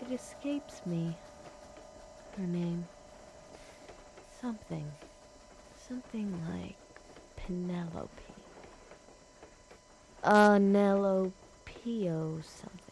It escapes me. Her name. Something. Something like Penelope. Nelopio something.